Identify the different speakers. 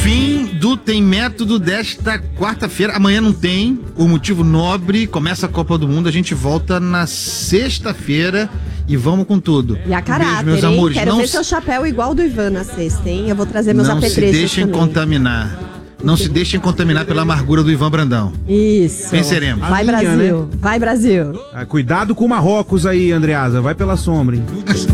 Speaker 1: Fim do Tem Método desta quarta-feira. Amanhã não tem, o motivo nobre, começa a Copa do Mundo, a gente volta na sexta-feira e vamos com tudo.
Speaker 2: E a caráter,
Speaker 1: meus
Speaker 2: hein?
Speaker 1: amores.
Speaker 2: Quero ver seu chapéu igual do Ivan na sexta, hein? Eu vou trazer meus apetrechos também.
Speaker 1: Não se deixem contaminar. Não se deixem contaminar pela amargura do Ivan Brandão.
Speaker 2: Isso.
Speaker 1: Venceremos.
Speaker 2: Vai, Brasil. Vai, Brasil.
Speaker 3: Cuidado com o Marrocos aí, Andreasa. Vai pela sombra, hein?